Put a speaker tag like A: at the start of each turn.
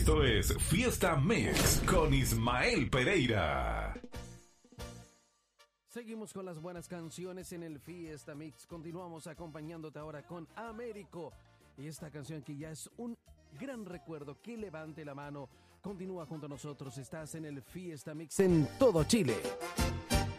A: Esto es Fiesta Mix con Ismael Pereira.
B: Seguimos con las buenas canciones en el Fiesta Mix. Continuamos acompañándote ahora con Américo. Y esta canción que ya es un gran recuerdo, que levante la mano. Continúa junto a nosotros, estás en el Fiesta Mix en todo Chile.